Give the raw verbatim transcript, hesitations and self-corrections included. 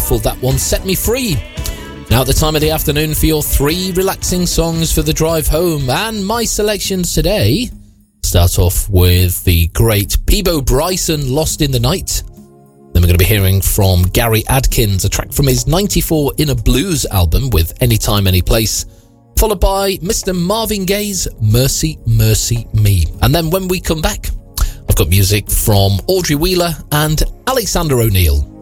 Beautiful, that one, Set Me Free. Now at the time of the afternoon for your three relaxing songs for the drive home, and my selections today start off with the great Peabo Bryson, Lost in the Night. Then we're going to be hearing from Gary Adkins, a track from his ninety-four Inner Blues album with Anytime, Anyplace, followed by Mister Marvin Gaye's Mercy, Mercy Me. And then when we come back, I've got music from Audrey Wheeler and Alexander O'Neill.